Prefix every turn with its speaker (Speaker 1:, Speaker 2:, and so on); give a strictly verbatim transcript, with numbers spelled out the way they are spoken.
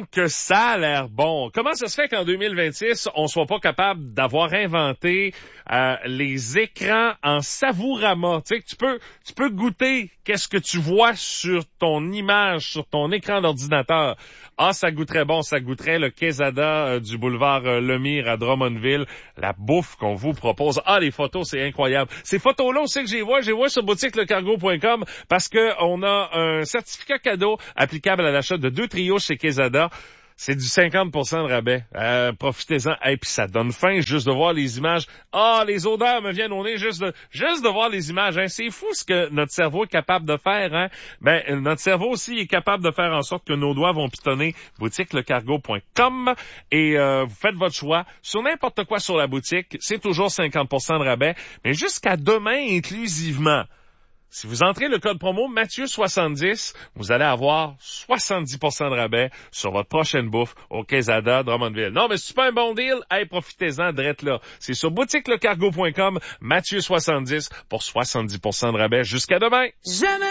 Speaker 1: semble que ça a l'air bon. Comment ça se fait qu'en deux mille vingt-six, on soit pas capable d'avoir inventé euh, les écrans en savourama? Tu sais, que tu peux, tu peux goûter qu'est-ce que tu vois sur ton image, sur ton écran d'ordinateur. Ah, ça goûterait bon, ça goûterait le Quesada euh, du boulevard euh, Lemire à Drummondville. La bouffe qu'on vous propose. Ah, les photos, c'est incroyable. Ces photos-là aussi que j'y vois, j'y vois sur boutique le cargo point com parce que on a un certificat cadeau applicable à l'achat de deux trios chez Quesada. C'est du cinquante pour cent de rabais. Euh, profitez-en. Et puis ça donne faim juste de voir les images. Ah, les odeurs me viennent au nez juste de, juste de voir les images. Hein. C'est fou ce que notre cerveau est capable de faire. Hein. Ben, notre cerveau aussi est capable de faire en sorte que nos doigts vont pitonner. Boutique le cargo point com et euh, vous faites votre choix sur n'importe quoi sur la boutique. C'est toujours cinquante pour cent de rabais, mais jusqu'à demain inclusivement. Si vous entrez le code promo Mathieu soixante-dix, vous allez avoir soixante-dix pour cent de rabais sur votre prochaine bouffe au Quesada Drummondville. Non, mais c'est pas un bon deal? Hey, profitez-en, drette là. C'est sur boutique le cargo point com, Mathieu soixante-dix pour soixante-dix pour cent de rabais jusqu'à demain. Jamais